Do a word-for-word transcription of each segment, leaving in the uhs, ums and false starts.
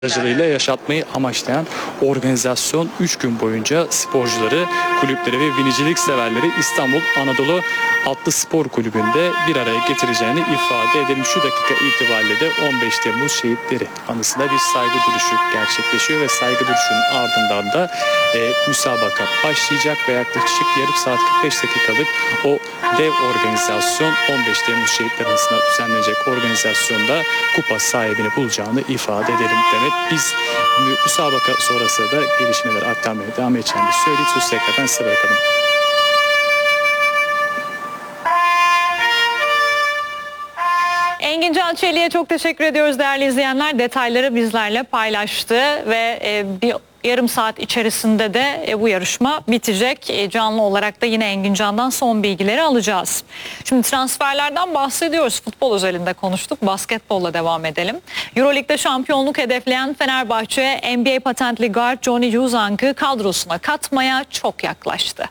aracılığıyla yaşatmayı amaçlayan organizasyon üç gün boyunca sporcuları, kulüpleri ve binicilik severleri İstanbul Anadolu Atlı Spor Kulübü'nde bir araya getireceğini ifade edelim. Şu dakika itibariyle de on beş Temmuz şehitleri anısına bir saygı duruşu gerçekleşiyor ve saygı duruşunun ardından da e, müsabaka başlayacak ve yaklaşık yarım saat kırk beş dakikalık o dev organizasyon on beş Temmuz şehitler anısına düzenlenecek organizasyonda kupa sahibini bulacağını ifade edelim demek. Biz müsabaka sonrası da gelişmeleri aktarmaya devam edeceğimizi söyleyip sözü tekrardan size bırakalım. Engin Can Çelik'e çok teşekkür ediyoruz değerli izleyenler. Detayları bizlerle paylaştı ve bir yarım saat içerisinde de bu yarışma bitecek. Canlı olarak da yine Engin Can'dan son bilgileri alacağız. Şimdi transferlerden bahsediyoruz. Futbol özelinde konuştuk. Basketbolla devam edelim. Euroleague'de şampiyonluk hedefleyen Fenerbahçe N B A patentli guard Johnny Juzang'ı kadrosuna katmaya çok yaklaştı.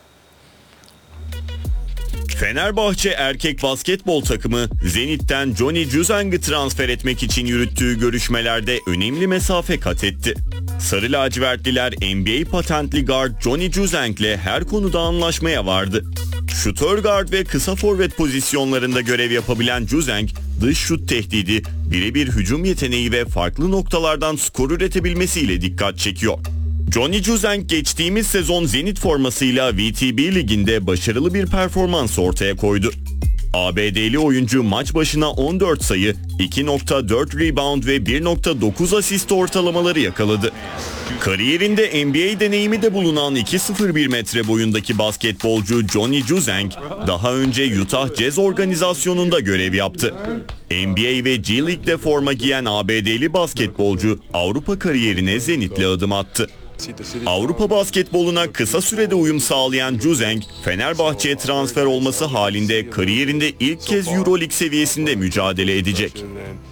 Fenerbahçe erkek basketbol takımı Zenit'ten Johnny Juzang'ı transfer etmek için yürüttüğü görüşmelerde önemli mesafe kat etti. Sarı lacivertliler N B A patentli guard Johnny Juzang ile her konuda anlaşmaya vardı. Şutör guard ve kısa forvet pozisyonlarında görev yapabilen Juzang, dış şut tehdidi, birebir hücum yeteneği ve farklı noktalardan skor üretebilmesiyle dikkat çekiyor. Johnny Juzang geçtiğimiz sezon Zenit formasıyla V T B Ligi'nde başarılı bir performans ortaya koydu. A B D'li oyuncu maç başına on dört sayı, iki nokta dört rebound ve bir nokta dokuz asist ortalamaları yakaladı. Kariyerinde N B A deneyimi de bulunan iki nokta sıfır bir metre boyundaki basketbolcu Johnny Juzang daha önce Utah Jazz organizasyonunda görev yaptı. N B A ve G League'de forma giyen A B D'li basketbolcu Avrupa kariyerine Zenit'le adım attı. Avrupa basketboluna kısa sürede uyum sağlayan Juzang, Fenerbahçe'ye transfer olması halinde kariyerinde ilk kez Euroleague seviyesinde mücadele edecek.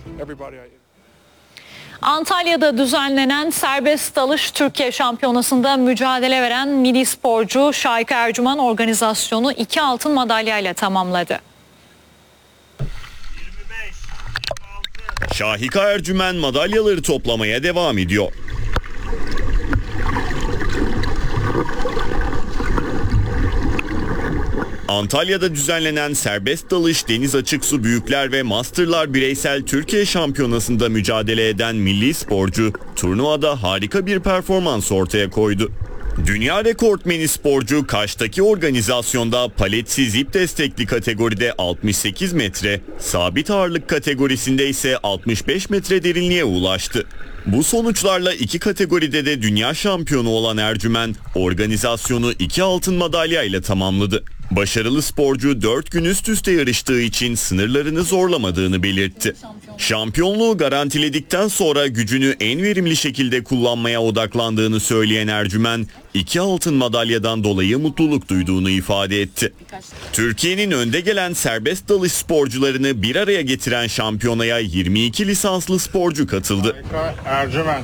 Antalya'da düzenlenen serbest dalış Türkiye Şampiyonası'nda mücadele veren milli sporcu Şahika Ercümen organizasyonu iki altın madalyayla tamamladı. Şahika Ercümen madalyaları toplamaya devam ediyor. Antalya'da düzenlenen serbest dalış, deniz açık su büyükler ve masterlar bireysel Türkiye Şampiyonası'nda mücadele eden milli sporcu turnuvada harika bir performans ortaya koydu. Dünya rekortmeni sporcu Kaş'taki organizasyonda paletsiz ip destekli kategoride altmış sekiz metre, sabit ağırlık kategorisinde ise altmış beş metre derinliğe ulaştı. Bu sonuçlarla iki kategoride de dünya şampiyonu olan Ercümen organizasyonu iki altın madalya ile tamamladı. Başarılı sporcu dört gün üst üste yarıştığı için sınırlarını zorlamadığını belirtti. Şampiyonluğu garantiledikten sonra gücünü en verimli şekilde kullanmaya odaklandığını söyleyen Ercümen, iki altın madalyadan dolayı mutluluk duyduğunu ifade etti. Türkiye'nin önde gelen serbest dalış sporcularını bir araya getiren şampiyonaya yirmi iki lisanslı sporcu katıldı. Ercümen.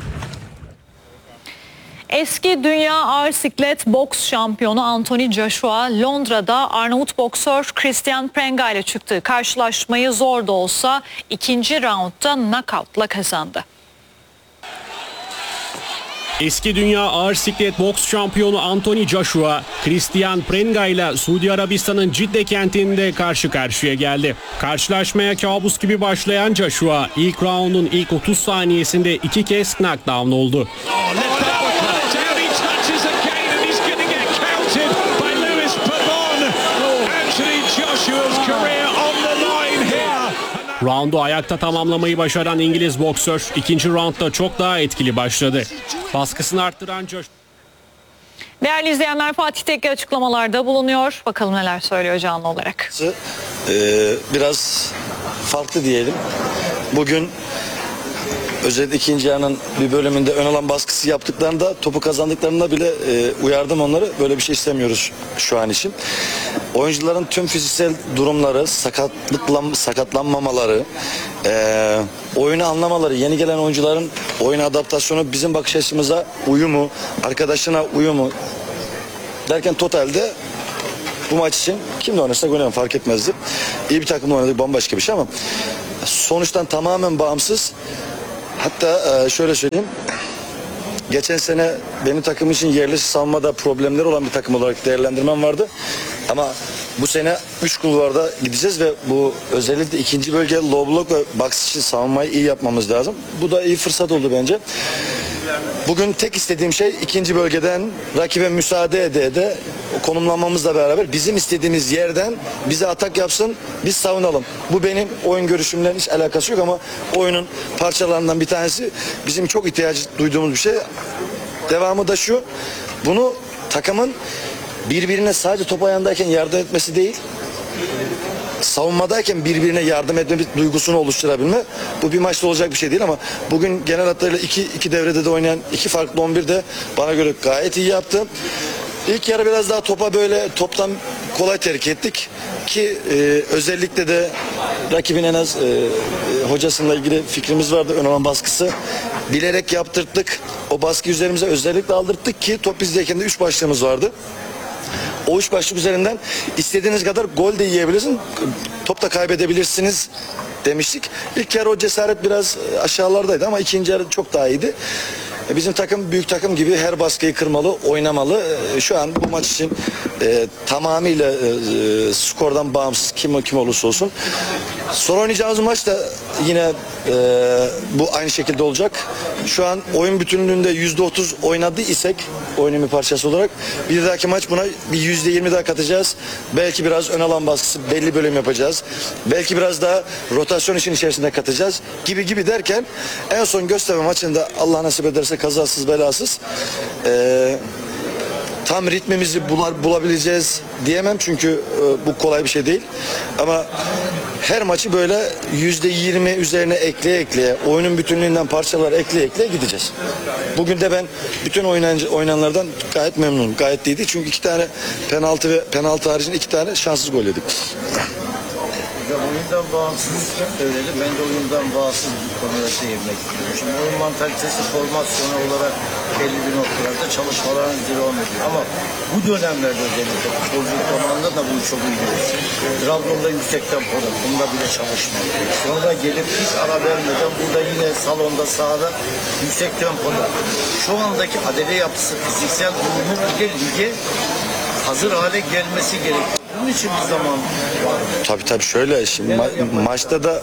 Eski dünya ağır siklet boks şampiyonu Anthony Joshua Londra'da Arnavut boksör Christian Prenga ile çıktığı karşılaşmayı zor da olsa ikinci raundda knockout'la kazandı. Eski dünya ağır siklet boks şampiyonu Anthony Joshua, Christian Prenga ile Suudi Arabistan'ın Cidde kentinde karşı karşıya geldi. Karşılaşmaya kabus gibi başlayan Joshua, ilk raundun ilk otuz saniyesinde iki kez knockdown oldu. Roundu ayakta tamamlamayı başaran İngiliz boksör ikinci roundda çok daha etkili başladı. Baskısını arttıran Joshua. Değerli izleyenler, Fatih Tekke açıklamalarda bulunuyor. Bakalım neler söylüyor canlı olarak. Ee, biraz farklı diyelim. Bugün özellikle ikinci yarının bir bölümünde ön alan baskısı yaptıklarında, topu kazandıklarında bile e, uyardım onları. Böyle bir şey istemiyoruz şu an için. Oyuncuların tüm fiziksel durumları, sakatlıklan, sakatlanmamaları, e, oyunu anlamaları, yeni gelen oyuncuların oyun adaptasyonu, bizim bakış açımıza uyumu, arkadaşına uyumu derken totalde bu maç için kimle oynarsak oynayalım fark etmezdi. İyi bir takımla oynadık, bambaşka bir şey ama sonuçtan tamamen bağımsız Hatta e, şöyle söyleyeyim. Geçen sene benim takım için yerli savunmada problemleri olan bir takım olarak değerlendirmem vardı. Ama bu sene üç kulvarda gideceğiz ve bu özellikle ikinci bölge low block ve box için savunmayı iyi yapmamız lazım. Bu da iyi fırsat oldu bence. Bugün tek istediğim şey ikinci bölgeden rakibe müsaade ede ede konumlanmamızla beraber bizim istediğimiz yerden bize atak yapsın, biz savunalım. Bu benim oyun görüşümle hiç alakası yok ama oyunun parçalarından bir tanesi, bizim çok ihtiyacı duyduğumuz bir şey. Devamı da şu: bunu takımın birbirine sadece top ayağındayken yardım etmesi değil, savunmadayken birbirine yardım etme duygusunu oluşturabilme. Bu bir maçta olacak bir şey değil ama bugün genel hatlarıyla iki, iki devrede de oynayan iki farklı on bir de bana göre gayet iyi yaptı. İlk yarı biraz daha topa böyle toptan kolay terk ettik ki e, özellikle de rakibin en az e, e, hocasıyla ilgili fikrimiz vardı. Ön alan baskısı bilerek yaptırttık. O baskı üzerimize özellikle aldırttık ki top bizdeyken de üç başlığımız vardı. O üç başlık üzerinden istediğiniz kadar gol de yiyebilirsiniz, top da kaybedebilirsiniz demiştik. İlk yarı o cesaret biraz aşağılardaydı ama ikinci yarı çok daha iyiydi. Bizim takım büyük takım gibi her baskıyı kırmalı, oynamalı. Şu an bu maç için e, tamamıyla e, skordan bağımsız kim kim olursa olsun. Sonra oynayacağımız maç da yine e, bu aynı şekilde olacak. Şu an oyun bütünlüğünde yüzde otuz oynadı isek oyunun bir parçası olarak bir dahaki maç buna bir yüzde yirmi daha katacağız. Belki biraz ön alan baskısı belli bölüm yapacağız. Belki biraz daha rotasyon işin içerisinde katacağız gibi gibi derken en son Göztepe maçında Allah nasip ederse kazasız belasız e, tam ritmimizi bular, bulabileceğiz diyemem çünkü e, bu kolay bir şey değil. Ama her maçı böyle yüzde yirmi üzerine ekleye ekleye oyunun bütünlüğünden parçalar ekleye ekleye gideceğiz. Bugün de ben bütün oynancı, oynanlardan gayet memnunum. Gayet iyiydi çünkü iki tane penaltı ve penaltı haricinde iki tane şanssız gol yedik. Hocam oyundan bağımsız söyledi. Ben de oyundan bağımsız bir konuya değinmek istiyorum. Şimdi oyun mantalitesi formasyonu olarak belli bir noktalarda çalışmaların devam ediyor. Ama bu dönemlerde özellikle futbolculuk zamanında da bu çok iyi görüyoruz. Trabzon'da yüksek tempoda, bunda bile çalışmalı. Sonra gelip hiç ara vermeden burada yine salonda sahada yüksek tempoda. Şu andaki adele yapısı, fiziksel durumu bir de lige hazır hale gelmesi gerekiyor. Bunun için bir zaman var. Tabii tabii şöyle şimdi ma- maçta da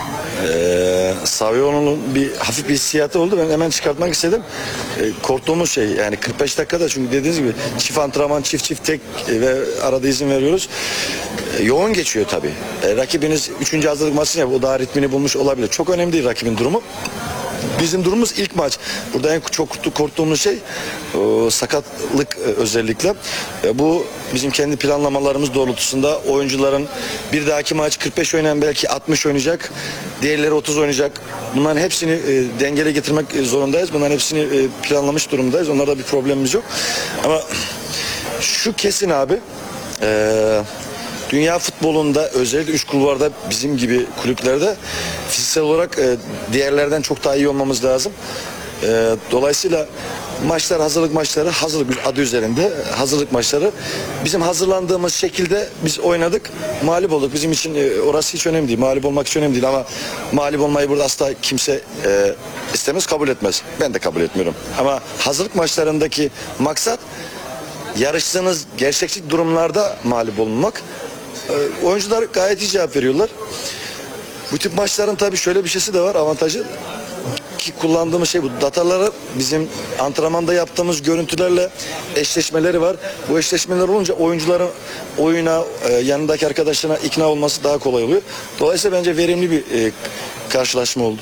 e, Savioğlu'nun bir hafif bir hissiyatı oldu. Ben hemen çıkartmak istedim. E, korktuğumuz şey yani kırk beş dakikada çünkü dediğiniz gibi çift antrenman çift çift tek e, ve arada izin veriyoruz. E, yoğun geçiyor tabii. E, rakibiniz üçüncü hazırlık maçını yapıyor. O daha ritmini bulmuş olabilir. Çok önemli değil rakibin durumu. Bizim durumumuz ilk maç. Burada en çok korktuğumuz şey o, sakatlık e, özellikle. E, bu bizim kendi planlamalarımız doğrultusunda oyuncuların bir dahaki maç kırk beş oynayan belki altmış oynayacak. Diğerleri otuz oynayacak. Bunların hepsini e, dengeli getirmek zorundayız. Bunların hepsini e, planlamış durumdayız. Onlarda bir problemimiz yok. Ama şu kesin abi. Eee Dünya futbolunda özellikle üç kulvarda bizim gibi kulüplerde fiziksel olarak e, diğerlerden çok daha iyi olmamız lazım. E, dolayısıyla maçlar hazırlık maçları hazırlık adı üzerinde hazırlık maçları bizim hazırlandığımız şekilde biz oynadık, mağlup olduk. Bizim için e, orası hiç önemli değil. Mağlup olmak hiç önemli değil ama mağlup olmayı burada asla kimse e, istemez, kabul etmez. Ben de kabul etmiyorum. Ama hazırlık maçlarındaki maksat yarıştığınız gerçekçi durumlarda mağlup olmak. Oyuncular gayet iyi cevap veriyorlar. Bu tip maçların tabii şöyle bir şeysi de var, avantajı ki kullandığımız şey bu. Dataları bizim antrenmanda yaptığımız görüntülerle eşleşmeleri var. Bu eşleşmeler olunca oyuncuların oyuna, e, yanındaki arkadaşlarına ikna olması daha kolay oluyor. Dolayısıyla bence verimli bir e, karşılaşma oldu.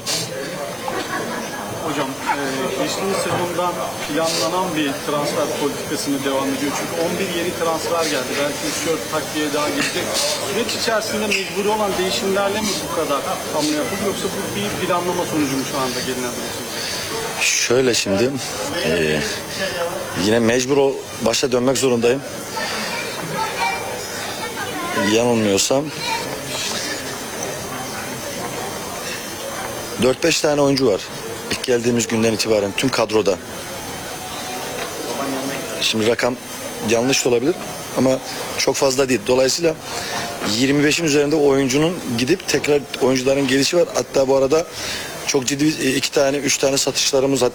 Hocam e, geçtiğimiz sezondan planlanan bir transfer politikasını devam ediyor. Çünkü on bir yeni transfer geldi. Belki üç dört takviye daha gelecek. Süreç içerisinde mecburi olan değişimlerle mi bu kadar hamle yapıldı yoksa bu bir planlama sonucu mu şu anda gelinen bir? Şöyle şimdi e, yine mecbur o başa dönmek zorundayım. Yanılmıyorsam dört beş tane oyuncu var. İlk geldiğimiz günden itibaren tüm kadroda. Şimdi rakam yanlış da olabilir ama çok fazla değil. Dolayısıyla yirmi beşin üzerinde oyuncunun gidip tekrar oyuncuların gelişi var. Hatta bu arada çok ciddi e, iki tane, üç tane satışlarımız